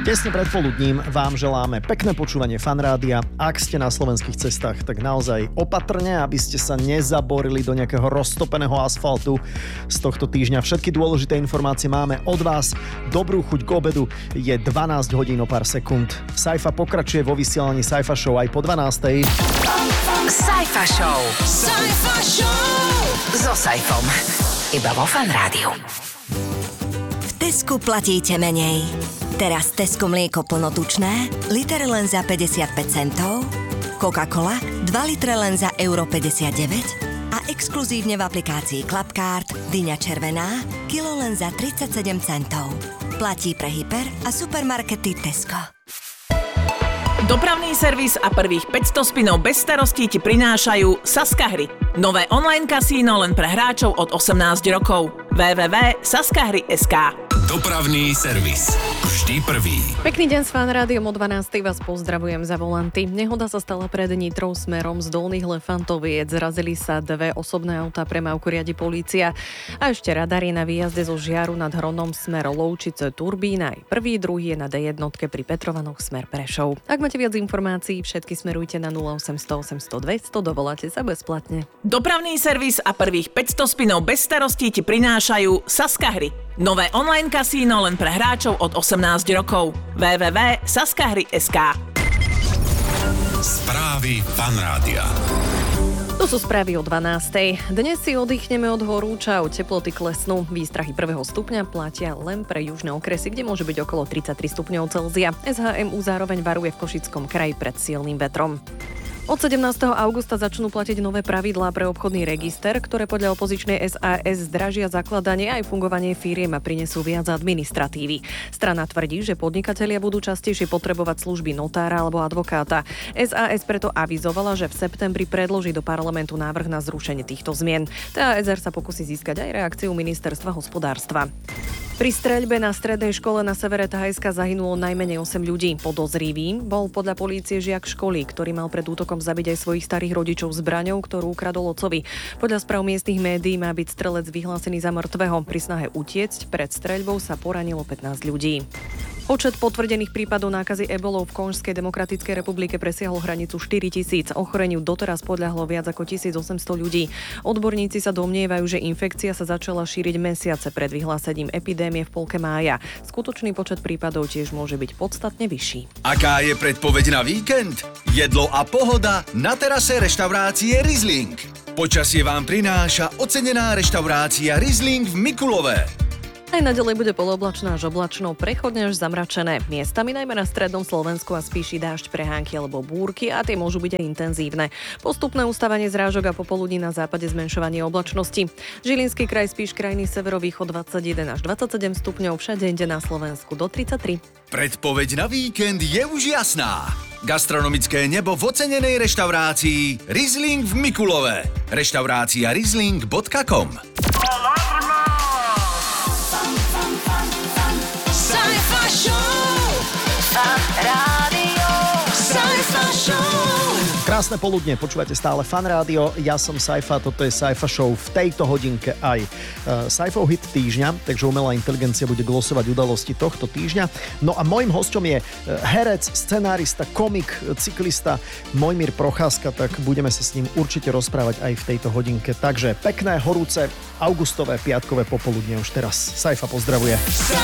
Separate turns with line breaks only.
Tesne pred poludním vám želáme pekné počúvanie Fanrádia. Ak ste na slovenských cestách, tak naozaj opatrne, aby ste sa nezaborili do nejakého roztopeného asfaltu z tohto týždňa. Všetky dôležité informácie máme od vás. Dobrú chuť k obedu. Je 12 hodín o pár sekúnd. Saifa pokračuje vo vysielaní Saifa Show aj po 12.
Saifa Show. Saifa Show. So Saifom. Iba vo Fanrádiu. V Tesku platíte menej. Teraz Tesco mlieko plnotučné, liter len za 55 centov, Coca-Cola 2 litre len za euro 59 a exkluzívne v aplikácii Clubcard dyňa červená, kilo len za 37 centov. Platí pre hyper a supermarkety Tesco.
Dopravný servis a prvých 500 spinov bez starostí ti prinášajú Saskahry. Nové online kasíno len pre hráčov od 18 rokov. www.saskahry.sk.
Dopravný servis. Vždy prvý.
Pekný deň s Fanrádiom, o 12. vás pozdravujem za volanty. Nehoda sa stala pred Nitrou smerom z Dolných Lefantoviec. Zrazili sa dve osobné autá, premávku riadi polícia. A ešte radary na výjazde zo Žiaru nad Hronom smer Lovčice Turbína. Aj prvý, druhý je na D1 pri Petrovanoch smer Prešov. Ak máte viac informácií, všetky smerujte na 0800 800 200, dovoláte sa bezplatne.
Dopravný servis a prvých 500 spinov bez starostí ti prinášajú Saskahry. Nové online kasíno len pre hráčov od 18 rokov. www.saskahry.sk.
Správy Fanrádia.
To sú správy o 12. Dnes si oddychneme od horúčav, teploty klesnú. Výstrahy 1. stupňa platia len pre južné okresy, kde môže byť okolo 33 stupňov Celzia. SHMU zároveň varuje v Košickom kraji pred silným vetrom. Od 17. augusta začnú platiť nové pravidlá pre obchodný register, ktoré podľa opozičnej SAS zdražia zakladanie aj fungovanie firiem a prinesú viac administratívy. Strana tvrdí, že podnikatelia budú častejšie potrebovať služby notára alebo advokáta. SAS preto avizovala, že v septembri predloží do parlamentu návrh na zrušenie týchto zmien. TASR sa pokusí získať aj reakciu ministerstva hospodárstva. Pri streľbe na strednej škole na severe Thajska zahynulo najmenej 8 ľudí. Podozrivým bol podľa polície žiak školy, ktorý mal pred útokom zabiť aj svojich starých rodičov zbraňou, ktorú ukradol otcovi. Podľa správ miestnych médií má byť strelec vyhlásený za mŕtvého. Pri snahe utiecť pred streľbou sa poranilo 15 ľudí. Počet potvrdených prípadov nákazy ebolou v Konžskej demokratickej republike presiahol hranicu 4 000. Ochoreniu doteraz podľahlo viac ako 1800 ľudí. Odborníci sa domnievajú, že infekcia sa začala šíriť mesiace pred vyhlásením epidémie v polke mája. Skutočný počet prípadov tiež môže byť podstatne vyšší.
Aká je predpoveď na víkend? Jedlo a pohoda na terase reštaurácie Riesling. Počasie vám prináša ocenená reštaurácia Riesling v Mikulove.
Aj naďalej bude polooblačno až oblačno, prechodne až zamračené. Miestami najmä na strednom Slovensku a spíši dážď, prehánky alebo búrky a tie môžu byť aj intenzívne. Postupné ustávanie zrážok a popoludní na západe zmenšovanie oblačnosti. Žilinský kraj, spíš krajný severovýchod 21 až 27 stupňov, všade inde na Slovensku do 33.
Predpoveď na víkend je už jasná. Gastronomické nebo v ocenenej reštaurácii Riesling v Mikulove. Reštaurácia riesling.com.
Saifa Show. Fanrádio. Saifa Show.
Krásne poludne, počúvate stále Fanrádio, ja som Saifa, toto je Saifa Show, v tejto hodinke aj Saifov hit týždňa, takže umelá inteligencia bude glosovať udalosti tohto týždňa. No a môjim hosťom je herec, scenárista, komik, cyklista Mojmír Procházka, tak budeme sa s ním určite rozprávať aj v tejto hodinke. Takže pekné, horúce, augustové, piatkové popoludne už teraz. Saifa pozdravuje.